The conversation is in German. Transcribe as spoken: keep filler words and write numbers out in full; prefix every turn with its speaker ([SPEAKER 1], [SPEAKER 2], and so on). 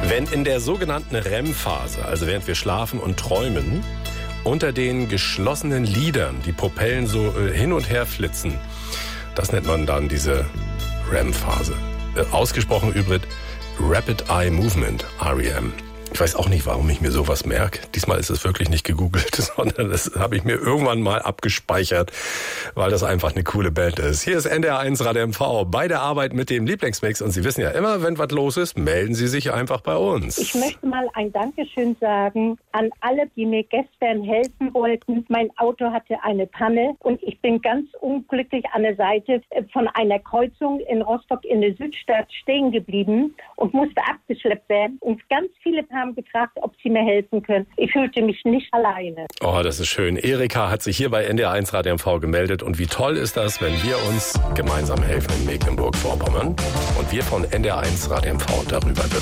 [SPEAKER 1] Wenn in der sogenannten R E M-Phase, also während wir schlafen und träumen, unter den geschlossenen Lidern die Pupillen so äh, hin und her flitzen, das nennt man dann diese R E M-Phase. Äh, ausgesprochen übrigens Rapid Eye Movement, R E M. Ich weiß auch nicht, warum ich mir sowas merke. Diesmal ist es wirklich nicht gegoogelt, sondern das habe ich mir irgendwann mal abgespeichert, weil das einfach eine coole Band ist. Hier ist N D R eins Radio M V bei der Arbeit mit dem Lieblingsmix. Und Sie wissen ja immer, wenn was los ist, melden Sie sich einfach bei uns.
[SPEAKER 2] Ich möchte mal ein Dankeschön sagen an alle, die mir gestern helfen wollten. Mein Auto hatte eine Panne und ich bin ganz unglücklich an der Seite von einer Kreuzung in Rostock in der Südstadt stehen geblieben und musste abgeschleppt werden. Und ganz viele haben gefragt, ob sie mir helfen können. Ich fühlte mich nicht alleine.
[SPEAKER 1] Oh, das ist schön. Erika hat sich hier bei N D R eins Radio M V gemeldet. Und wie toll ist das, wenn wir uns gemeinsam helfen in Mecklenburg-Vorpommern und wir von N D R eins Radio M V darüber berichten.